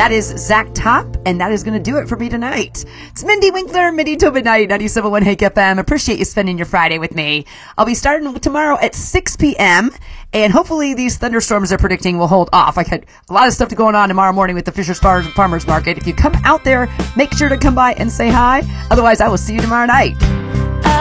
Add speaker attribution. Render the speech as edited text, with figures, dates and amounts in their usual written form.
Speaker 1: That is Zach Top, and that is going to do it for me tonight. It's Mindy Winkler, Mindy till midnight, 97.1 Hank FM. Appreciate you spending your Friday with me. I'll be starting tomorrow at 6 p.m., and hopefully these thunderstorms they're predicting will hold off. I got a lot of stuff going on tomorrow morning with the Fisher Farmers Market. If you come out there, make sure to come by and say hi. Otherwise, I will see you tomorrow night.